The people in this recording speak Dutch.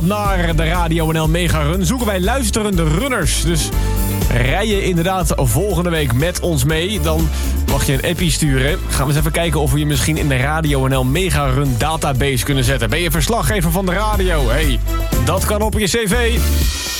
naar de Radio NL Mega Run zoeken wij luisterende runners. Dus rij je inderdaad volgende week met ons mee, dan mag je een appie sturen. Gaan we eens even kijken of we je misschien in de Radio NL Mega Run database kunnen zetten. Ben je verslaggever van de radio? Hey, dat kan op je cv.